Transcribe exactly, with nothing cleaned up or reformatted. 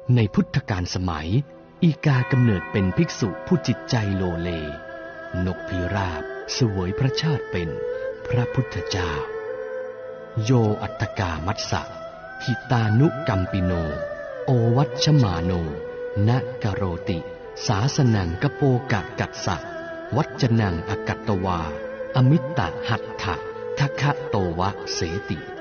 ในพุทธกาลสมัยอีกากำเนิดเป็นภิกษุผู้จิตใจโลเลนกพิราบเสวยพระชาติเป็นพระพุทธเจ้าโยอัตตกามัสสะหิตานุกัมปิโนโอวัชชมาโนนะกะโรติสาสนังกโปกะกัสสะวัจจนังอกัตตวาอมิตตหัตถะทัคคะโตวะเสติ